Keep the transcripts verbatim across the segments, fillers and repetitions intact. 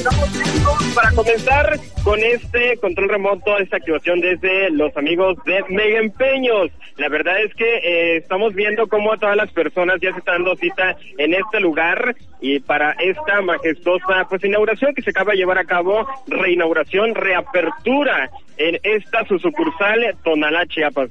estamos listos para comenzar con este control remoto, esta activación desde los amigos de Mega Empeños. La verdad es que eh, estamos viendo cómo todas las personas ya se están dando cita en este lugar y para esta majestuosa pues inauguración que se acaba de llevar a cabo, reinauguración, reapertura en esta su sucursal Tonalá, Chiapas.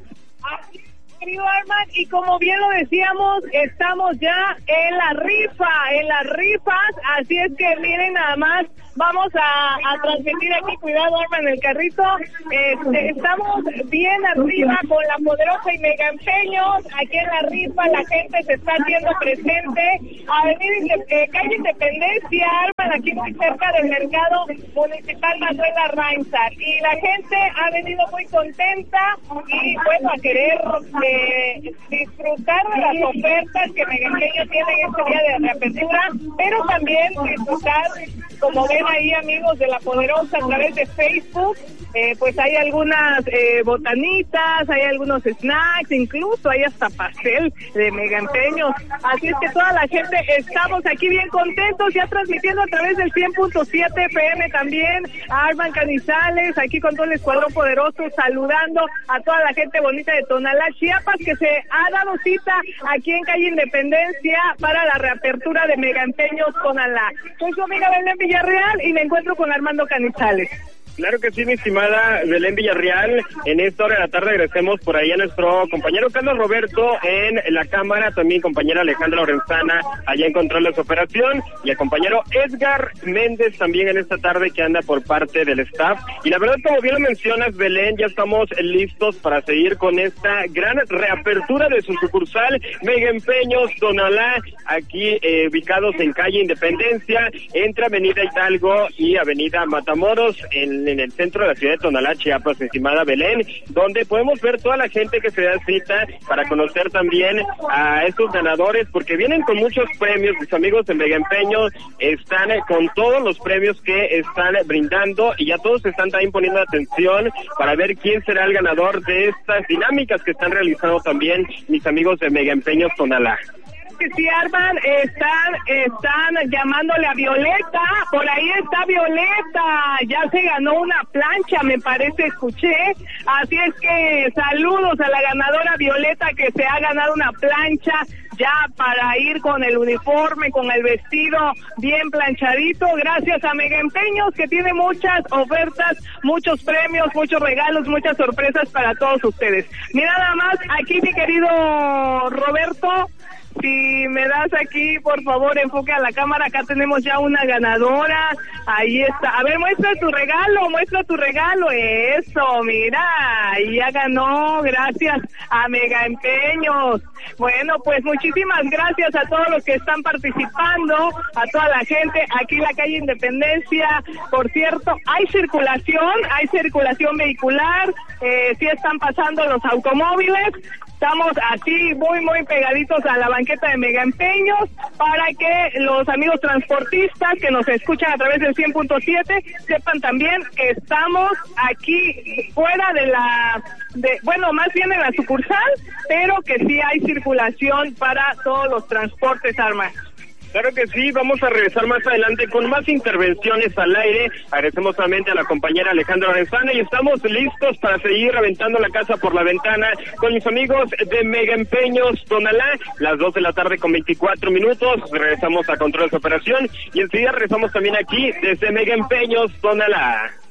Querido Arman, y como bien lo decíamos, estamos ya en la rifa, en las rifas, así es que miren nada más, vamos a, a transmitir aquí, cuidado Arman, el carrito, este, estamos bien arriba con la poderosa y Mega Empeños, aquí en la rifa la gente se está haciendo presente, avenida eh, calle Independencia, Arman, aquí muy cerca del mercado municipal Manuela Reinsar, y la gente ha venido muy contenta y bueno, a querer eh, disfrutar de las ofertas que Mega Empeños tiene este día de reapertura, pero también disfrutar, como ven ahí amigos de La Poderosa a través de Facebook, eh, pues hay algunas eh, botanitas, hay algunos snacks, incluso hay hasta pastel de Mega Empeños, así es que toda la gente estamos aquí bien contentos, ya transmitiendo a través del cien punto siete F M también, a Arman Canizales, aquí con todo el escuadrón poderoso, saludando a toda la gente bonita de Tonalá, Chiapas, que se ha dado cita aquí en calle Independencia para la reapertura de Mega Empeños Tonalá. Soy su amiga Belén Villarreal y me encuentro con Armando Canizales. Claro que sí, mi estimada Belén Villarreal. En esta hora de la tarde agradecemos por ahí a nuestro compañero Carlos Roberto en la cámara, también compañera Alejandra Lorenzana allá en control de su operación, y el compañero Edgar Méndez también en esta tarde que anda por parte del staff. Y la verdad, como bien lo mencionas, Belén, ya estamos listos para seguir con esta gran reapertura de su sucursal Mega Empeños Tonalá, aquí eh, ubicados en calle Independencia, entre Avenida Hidalgo y Avenida Matamoros, en en el centro de la ciudad de Tonalá, Chiapas, estimada Belén, donde podemos ver toda la gente que se da cita para conocer también a estos ganadores, porque vienen con muchos premios. Mis amigos de Mega Empeños están con todos los premios que están brindando y ya todos están también poniendo atención para ver quién será el ganador de estas dinámicas que están realizando también mis amigos de Mega Empeños Tonalá. Que sí, Arman, están, están llamándole a Violeta, por ahí está Violeta, ya se ganó una plancha, me parece, escuché, así es que saludos a la ganadora Violeta que se ha ganado una plancha ya para ir con el uniforme, con el vestido bien planchadito, gracias a Mega Empeños que tiene muchas ofertas, muchos premios, muchos regalos, muchas sorpresas para todos ustedes. Mira nada más, aquí mi querido Roberto, si me das aquí, por favor, enfoque a la cámara, acá tenemos ya una ganadora, ahí está, a ver, muestra tu regalo, muestra tu regalo, eso, mira, ya ganó, gracias a Mega Empeños. Bueno, pues muchísimas gracias a todos los que están participando, a toda la gente, aquí en la calle Independencia, por cierto, hay circulación, hay circulación vehicular, eh, sí están pasando los automóviles. Estamos así muy, muy pegaditos a la banqueta de Mega Empeños para que los amigos transportistas que nos escuchan a través del cien punto siete sepan también que estamos aquí fuera de la, de, bueno, más bien en la sucursal, pero que sí hay circulación para todos los transportes, Arma. Claro que sí, vamos a regresar más adelante con más intervenciones al aire. Agradecemos nuevamente a la compañera Alejandra Lorenzana y estamos listos para seguir aventando la casa por la ventana con mis amigos de Mega Empeños Tonalá, las dos de la tarde con veinticuatro minutos. Regresamos a control de operación y enseguida regresamos también aquí desde Mega Empeños Tonalá.